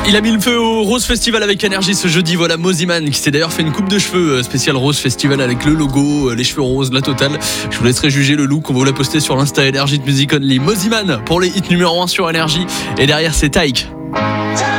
Il a mis le feu au Rose Festival avec énergie ce jeudi. Voilà Mosiman qui s'est d'ailleurs fait une coupe de cheveux spéciale Rose Festival avec le logo, les cheveux roses, la totale. Je vous laisserai juger le look, on va vous la poster sur l'Insta Énergie de Music Only. Mosiman pour les hits numéro 1 sur énergie. Et derrière c'est Taïk.